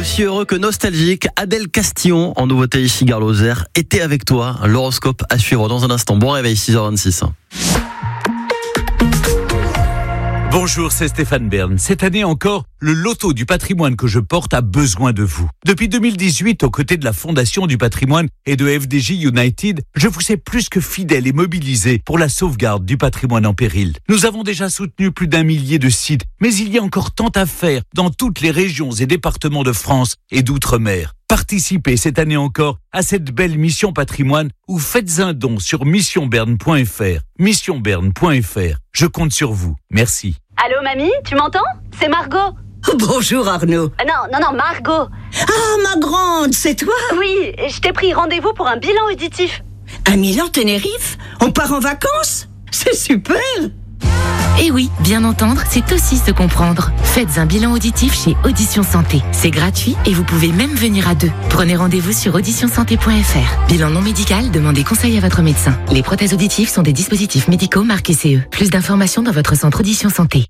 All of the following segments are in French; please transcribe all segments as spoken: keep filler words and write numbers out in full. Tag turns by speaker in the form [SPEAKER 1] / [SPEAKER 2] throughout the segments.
[SPEAKER 1] Aussi heureux que nostalgique, Adèle Castillon, en nouveauté ici Gare Lozère, était avec toi. L'horoscope à suivre dans un instant. Bon réveil, six heures vingt-six.
[SPEAKER 2] Bonjour, c'est Stéphane Bern. Cette année encore, le loto du patrimoine que je porte a besoin de vous. Depuis deux mille dix-huit, aux côtés de la Fondation du patrimoine et de F D J United, je vous sais plus que fidèle et mobilisé pour la sauvegarde du patrimoine en péril. Nous avons déjà soutenu plus d'un millier de sites, mais il y a encore tant à faire dans toutes les régions et départements de France et d'outre-mer. Participez cette année encore à cette belle mission patrimoine ou faites un don sur mission bern point f r. mission bern point f r. Je compte sur vous. Merci.
[SPEAKER 3] Allô mamie, tu m'entends? C'est Margot.
[SPEAKER 4] Bonjour Arnaud.
[SPEAKER 3] Euh, non, non, non, Margot.
[SPEAKER 4] Ah, ma grande, c'est toi?
[SPEAKER 3] Oui, je t'ai pris rendez-vous pour un bilan auditif.
[SPEAKER 4] À Milan, Tenerife? On part en vacances? C'est super!
[SPEAKER 5] Eh oui, bien entendre, c'est aussi se comprendre. Faites un bilan auditif chez Audition Santé. C'est gratuit et vous pouvez même venir à deux. Prenez rendez-vous sur audition santé point f r. Bilan non médical, demandez conseil à votre médecin. Les prothèses auditives sont des dispositifs médicaux marqués C E. Plus d'informations dans votre centre Audition Santé.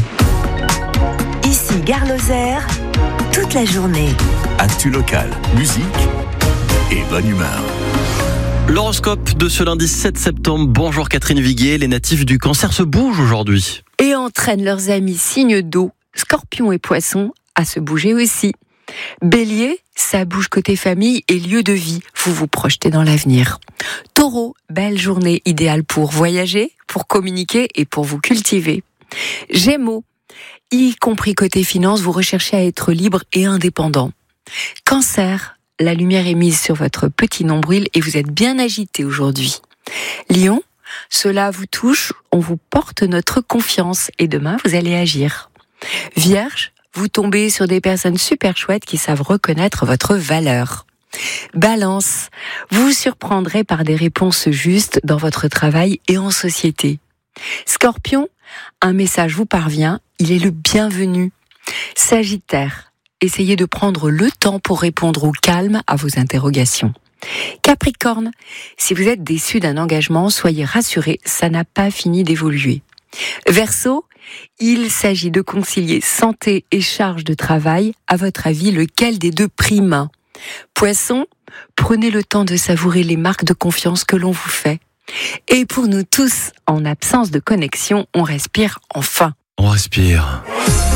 [SPEAKER 6] Ici Gare Lozère, toute la journée.
[SPEAKER 7] Actu local, musique et bonne humeur.
[SPEAKER 1] L'horoscope de ce lundi sept septembre. Bonjour Catherine Viguier, les natifs du Cancer se bougent aujourd'hui.
[SPEAKER 8] Et entraînent leurs amis signes d'eau, Scorpions et Poissons, à se bouger aussi. Bélier, ça bouge côté famille et lieu de vie, vous vous projetez dans l'avenir. Taureau, belle journée idéale pour voyager, pour communiquer et pour vous cultiver. Gémeaux, y compris côté finance, vous recherchez à être libre et indépendant. Cancer, la lumière est mise sur votre petit nombril et vous êtes bien agité aujourd'hui. Lion, cela vous touche, on vous porte notre confiance et demain vous allez agir. Vierge, vous tombez sur des personnes super chouettes qui savent reconnaître votre valeur. Balance, vous vous surprendrez par des réponses justes dans votre travail et en société. Scorpion, un message vous parvient, il est le bienvenu. Sagittaire, essayez de prendre le temps pour répondre au calme à vos interrogations. Capricorne, si vous êtes déçu d'un engagement, soyez rassurés, ça n'a pas fini d'évoluer. Verseau, il s'agit de concilier santé et charge de travail. À votre avis, lequel des deux prime? Poisson, prenez le temps de savourer les marques de confiance que l'on vous fait. Et pour nous tous, en absence de connexion, on respire enfin.
[SPEAKER 1] On respire.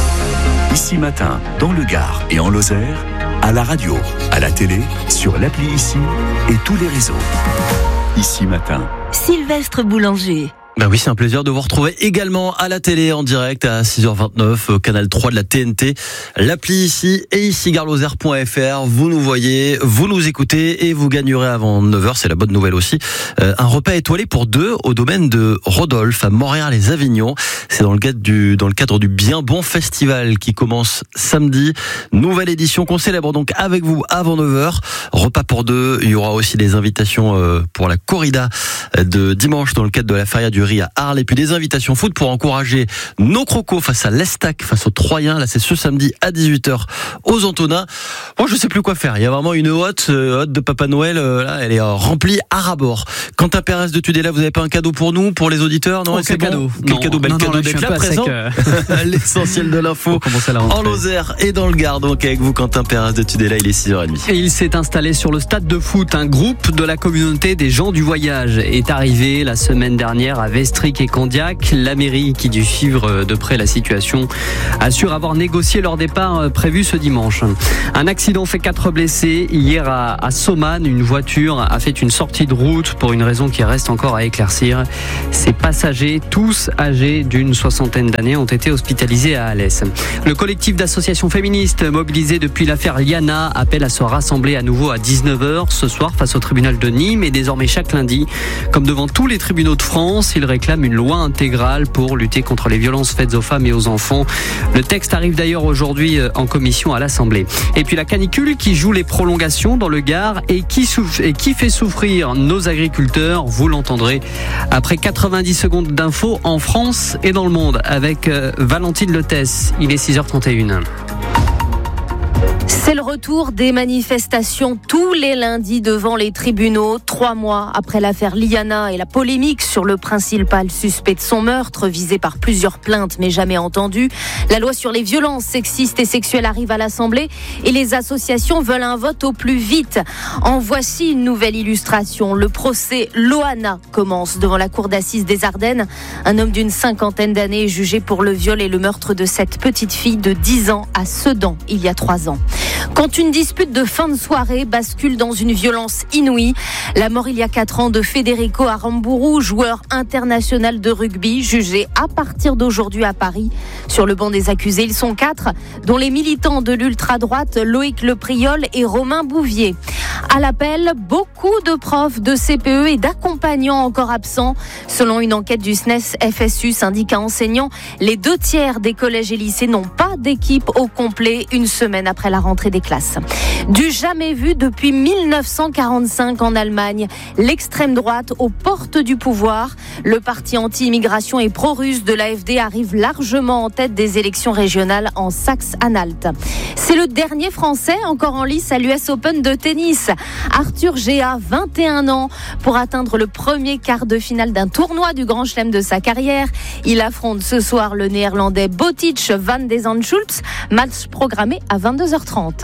[SPEAKER 7] Ici matin, dans le Gard et en Lozère, à la radio, à la télé, sur l'appli Ici et tous les réseaux. Ici matin.
[SPEAKER 6] Sylvestre Boulanger.
[SPEAKER 1] Ben oui, c'est un plaisir de vous retrouver également à la télé en direct à six heures vingt-neuf, au canal trois de la T N T, l'appli Ici et ici gare lozère point f r. Vous nous voyez, vous nous écoutez et vous gagnerez avant neuf heures, c'est la bonne nouvelle aussi, euh, un repas étoilé pour deux au domaine de Rodolphe à Montréal-les-Avignon. C'est dans le cadre du, dans le cadre du Bien Bon Festival qui commence samedi. Nouvelle édition qu'on célèbre donc avec vous avant neuf heures. Repas pour deux. Il y aura aussi des invitations euh, pour la corrida de dimanche dans le cadre de la Feria du à Arles et puis des invitations foot pour encourager nos crocos face à l'Estac, face aux Troyens. Là, c'est ce samedi à dix-huit heures aux Antonins. Bon, je sais plus quoi faire. Il y a vraiment une hotte, euh, hotte de Papa Noël. Euh, là, elle est euh, remplie à ras-bord. Quentin Pérez de Tudela, vous n'avez pas un cadeau pour nous, pour les auditeurs? Non,
[SPEAKER 9] oh,
[SPEAKER 1] c'est
[SPEAKER 9] quel
[SPEAKER 1] bon.
[SPEAKER 9] cadeau?
[SPEAKER 1] Quel
[SPEAKER 9] non,
[SPEAKER 1] cadeau? Bel
[SPEAKER 9] non,
[SPEAKER 1] cadeau
[SPEAKER 9] non,
[SPEAKER 1] d'être là présent. Euh... L'essentiel de l'info en Lozère et dans le Gard. Donc avec vous, Quentin Pérez de Tudela, il est six heures trente.
[SPEAKER 9] Et il s'est installé sur le stade de foot. Un groupe de la communauté des gens du voyage est arrivé la semaine dernière à Vestric et Candiac. La mairie, qui dut suivre de près la situation, assure avoir négocié leur départ prévu ce dimanche. Un accident fait quatre blessés. Hier à, à Soman, une voiture a fait une sortie de route pour une raison qui reste encore à éclaircir. Ces passagers, tous âgés d'une soixantaine d'années, ont été hospitalisés à Alès. Le collectif d'associations féministes mobilisé depuis l'affaire Liana appelle à se rassembler à nouveau à dix-neuf heures ce soir face au tribunal de Nîmes et désormais chaque lundi. Comme devant tous les tribunaux de France, ils réclament une loi intégrale pour lutter contre les violences faites aux femmes et aux enfants. Le texte arrive d'ailleurs aujourd'hui en commission à l'Assemblée. Et puis la canicule qui joue les prolongations dans le Gard et qui, souffre, et qui fait souffrir nos agriculteurs, vous l'entendrez après quatre-vingt-dix secondes d'infos en France et dans le monde avec Valentine Letès. Il est six heures trente et une.
[SPEAKER 10] C'est le retour des manifestations tous les lundis devant les tribunaux. Trois mois après l'affaire Liana et la polémique sur le principal suspect de son meurtre, visé par plusieurs plaintes mais jamais entendu. La loi sur les violences sexistes et sexuelles arrive à l'Assemblée et les associations veulent un vote au plus vite. En voici une nouvelle illustration. Le procès Loana commence devant la cour d'assises des Ardennes. Un homme d'une cinquantaine d'années est jugé pour le viol et le meurtre de cette petite fille de dix ans à Sedan il y a trois ans. Quand une dispute de fin de soirée bascule dans une violence inouïe, la mort il y a quatre ans de Federico Aramburu, joueur international de rugby, jugé à partir d'aujourd'hui à Paris. Sur le banc des accusés, ils sont quatre, dont les militants de l'ultra-droite Loïc Lepriol et Romain Bouvier. À l'appel, beaucoup de profs de C P E et d'accompagnants encore absents. Selon une enquête du S N E S F S U, syndicat enseignant, les deux tiers des collèges et lycées n'ont pas d'équipe au complet une semaine après la rentrée des classes. Du jamais vu depuis mille neuf cent quarante-cinq en Allemagne, l'extrême droite aux portes du pouvoir. Le parti anti-immigration et pro-russe de l'A F D arrive largement en tête des élections régionales en Saxe-Anhalt. C'est le dernier Français encore en lice à l'U S Open de tennis. Arthur Géa, vingt et un ans, pour atteindre le premier quart de finale d'un tournoi du Grand Chelem de sa carrière. Il affronte ce soir le néerlandais Botic van de Zandschulp, match programmé à vingt-deux heures trente.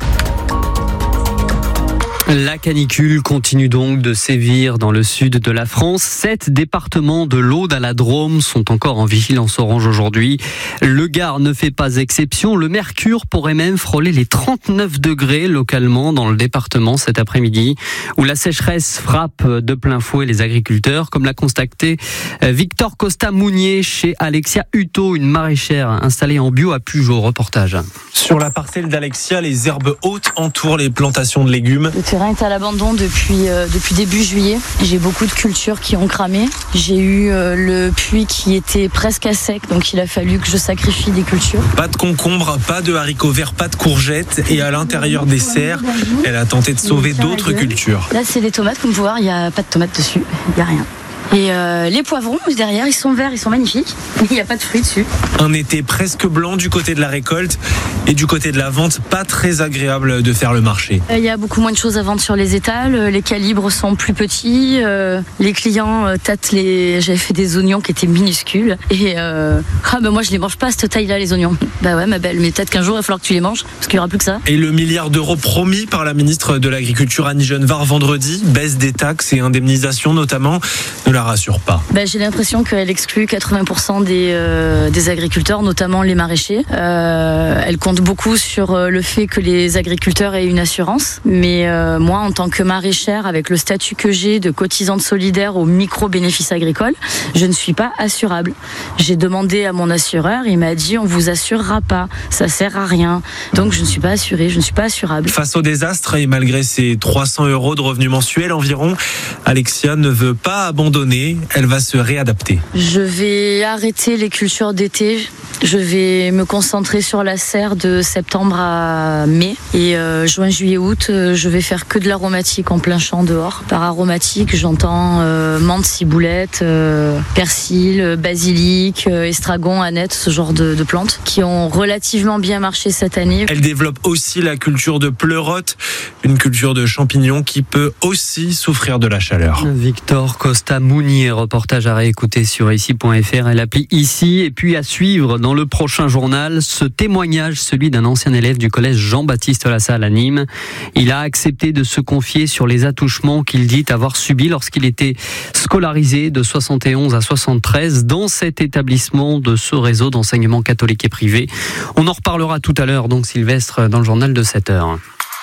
[SPEAKER 9] La canicule continue donc de sévir dans le sud de la France. Sept départements de l'Aude à la Drôme sont encore en vigilance orange aujourd'hui. Le Gard ne fait pas exception. Le mercure pourrait même frôler les trente-neuf degrés localement dans le département cet après-midi, où la sécheresse frappe de plein fouet les agriculteurs, comme l'a constaté Victor Costa-Mounier chez Alexia Hutto, une maraîchère installée en bio à Pugeot. Reportage.
[SPEAKER 11] Sur la parcelle d'Alexia, les herbes hautes entourent les plantations de légumes.
[SPEAKER 12] Le terrain est à l'abandon depuis, euh, depuis début juillet. J'ai beaucoup de cultures qui ont cramé. J'ai eu euh, le puits qui était presque à sec, donc il a fallu que je sacrifie des cultures.
[SPEAKER 11] Pas de concombre, pas de haricots verts, pas de courgettes. Et à l'intérieur des serres, elle a tenté de sauver d'autres cultures.
[SPEAKER 12] Là, c'est des tomates, comme vous pouvez voir, il n'y a pas de tomates dessus. Il n'y a rien. Et euh, les poivrons derrière, ils sont verts, ils sont magnifiques, mais il n'y a pas de fruits dessus.
[SPEAKER 11] Un été presque blanc du côté de la récolte et du côté de la vente, pas très agréable de faire le marché.
[SPEAKER 12] Il y a beaucoup moins de choses à vendre sur les étals, les calibres sont plus petits, euh, les clients euh, tâtent les... J'avais fait des oignons qui étaient minuscules et euh... ah ben moi je les mange pas à cette taille-là les oignons. Bah ouais ma belle, mais peut-être qu'un jour il va falloir que tu les manges parce qu'il n'y aura plus que ça.
[SPEAKER 11] Et le milliard d'euros promis par la ministre de l'Agriculture Annie Genevard vendredi, baisse des taxes et indemnisation notamment, ne la rassure pas.
[SPEAKER 12] Ben, j'ai l'impression qu'elle exclut quatre-vingts pour cent des, euh, des agriculteurs, notamment les maraîchers. Euh, elle compte beaucoup sur euh, le fait que les agriculteurs aient une assurance. Mais euh, moi, en tant que maraîchère, avec le statut que j'ai de cotisante solidaire au micro-bénéfice agricole, je ne suis pas assurable. J'ai demandé à mon assureur, il m'a dit on vous assurera pas, ça sert à rien. Donc je ne suis pas assurée, je ne suis pas assurable.
[SPEAKER 11] Face au désastre et malgré ses trois cents euros de revenus mensuels environ, Alexia ne veut pas abandonner. Elle va se réadapter.
[SPEAKER 12] Je vais arrêter les cultures d'été. Je vais me concentrer sur la serre de septembre à mai. Et euh, juin, juillet, août, euh, je vais faire que de l'aromatique en plein champ dehors. Par aromatique, j'entends euh, menthe, ciboulette, euh, persil, basilic, euh, estragon, aneth, ce genre de, de plantes qui ont relativement bien marché cette année.
[SPEAKER 11] Elle développe aussi la culture de pleurote, une culture de champignons qui peut aussi souffrir de la chaleur.
[SPEAKER 9] Victor Costa-Mounier, reportage à réécouter sur ici point f r et l'appli Ici. Et puis à suivre dans le prochain journal, ce témoignage, celui d'un ancien élève du collège Jean-Baptiste Lassalle à Nîmes. Il a accepté de se confier sur les attouchements qu'il dit avoir subis lorsqu'il était scolarisé de soixante et onze à soixante-treize dans cet établissement de ce réseau d'enseignement catholique et privé. On en reparlera tout à l'heure, donc Sylvestre, dans le journal de sept heures.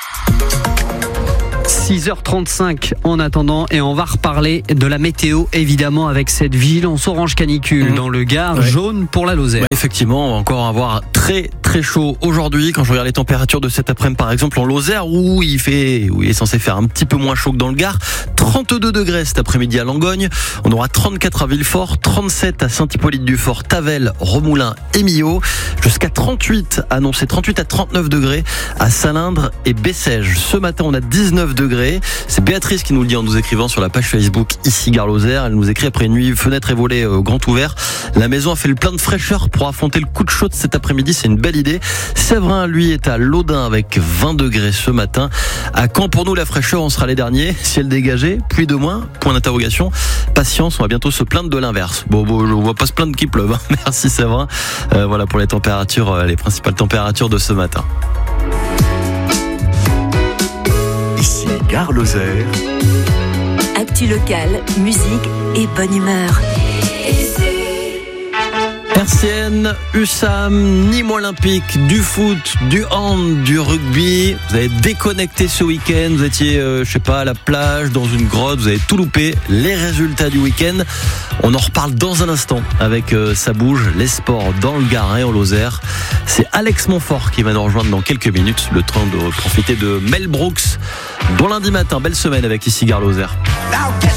[SPEAKER 9] six heures trente-cinq en attendant, et on va reparler de la météo évidemment avec cette vigilance orange canicule mmh. dans le Gard, ouais. Jaune pour la Lozère.
[SPEAKER 1] Ouais, effectivement, on va encore avoir très très chaud aujourd'hui. Quand je regarde les températures de cet après-midi par exemple en Lozère, où il fait, où il est censé faire un petit peu moins chaud que dans le Gard, trente-deux degrés cet après-midi à Langogne, on aura trente-quatre à Villefort, trente-sept à Saint-Hippolyte-du-Fort, Tavel, Remoulins et Millau, jusqu'à trente-huit annoncé, trente-huit à trente-neuf degrés à Salindre et Bessèges. Ce matin on a dix-neuf degrés degrés. C'est Béatrice qui nous le dit en nous écrivant sur la page Facebook ici Gare Lozère. Elle nous écrit après une nuit fenêtre et volets euh, grand ouvert. La maison a fait le plein de fraîcheur pour affronter le coup de chaud de cet après-midi. C'est une belle idée. Séverin, lui, est à Laudun avec vingt degrés ce matin. À Caen, pour nous, la fraîcheur, on sera les derniers. Ciel dégagé, pluie de moins, point d'interrogation. Patience, on va bientôt se plaindre de l'inverse. Bon, bon on va pas se plaindre qu'il pleuve. Hein. Merci Séverin. Euh, voilà pour les températures, euh, les principales températures de ce matin.
[SPEAKER 7] Ici Gare Lozère.
[SPEAKER 6] Actu locale, musique et bonne humeur.
[SPEAKER 1] R C N, U S A M, Nîmes Olympique, du foot, du hand, du rugby. Vous avez déconnecté ce week-end. Vous étiez, euh, je sais pas, à la plage, dans une grotte. Vous avez tout loupé. Les résultats du week-end. On en reparle dans un instant avec euh, Ça bouge, les sports dans le Gard et en Lozère. C'est Alex Montfort qui va nous rejoindre dans quelques minutes. Le temps de profiter de Mel Brooks. Bon lundi matin, belle semaine avec ici Gare Lozère.